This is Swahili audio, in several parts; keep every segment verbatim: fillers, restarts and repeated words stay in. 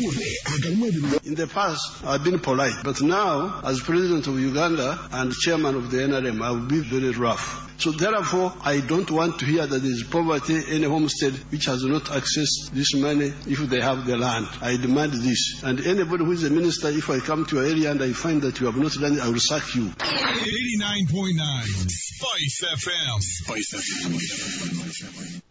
In the past, I've been polite, but now, as president of Uganda and chairman of the N R M, I will be very rough. So therefore, I don't want to hear that there is poverty in a homestead which has not accessed this money if they have the land. I demand this. And anybody who is a minister, if I come to your area and I find that you have not done it, I will sack you. eighty-nine point nine Spice F M. Spice F M.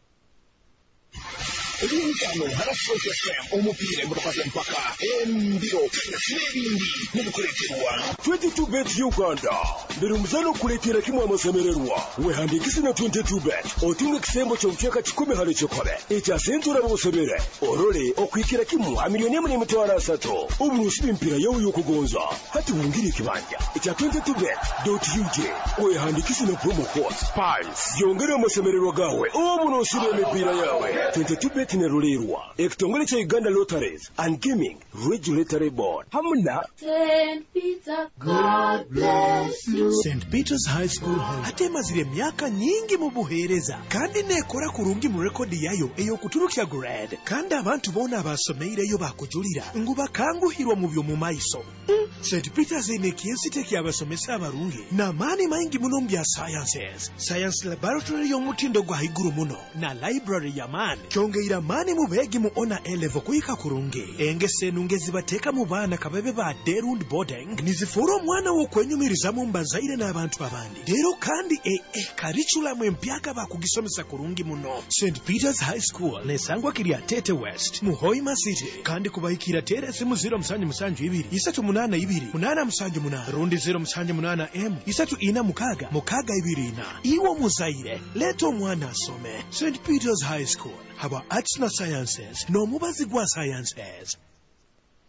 Elinkano harasoka F M omupira mutakaze mpaka embiro n'ebindi mukulekerwa twenty-two bet Uganda biri muzano kuletera kimwe amasemererwa wehandikisi na twenty-two bet otunga kisembo ky'obukyeka kikumi hali kikole ekya sentura bosebere orole okwikira kimwe amiliyoni emu n'emitwalo asatu obunusi b'empira yawe y'okugonza hati wungiri kibanja ekya twenty-two bet dot u k wehandikisi na promo code SPICE yongera amasemererwa gawe obunusi b'empira yawe twenty-two bet Nerulirwa ekitongole kya Uganda Lotteries and Gaming Regulatory Board hamuna Saint Peter, God bless you. Saint Peter's High School Hall atemazire myaka nyingi mu buhereza kandi nekora kurungi mu record yayo eyo kuturukya grade kandi abantu bona abasomeireyo bakujulira ngo bakanguhirwa mu byo mu maiso. Saint Peter's ine kiensite kya basomesa abarungi na mani maingi muno mbya sciences science laboratory y'omutindo gwa higuru muno na library ya mani kyongeira mani mu begi mu ona elevo kuyika kurungi engese nungezi bateka mu bana kabebe ba derund boarding nizifuro mwana wo kwenyumiriza mu mbazaire n'abantu abandi rero kandi e e curriculum empyaka bakugisomesa kurungi muno. Saint Peter's High School nesangwa kiri Tete West mu Hoima City kandi kubahikira tere simu zero musanju musanju ibiri isatu munana ibiri munana musanju munana rundi zero musanju munana m isatu ina mukaga mukaga ibiri ina iwo muzaire leto mwana asome. Saint Peter's High School haba arts na sciences no mubazi gwa sciences.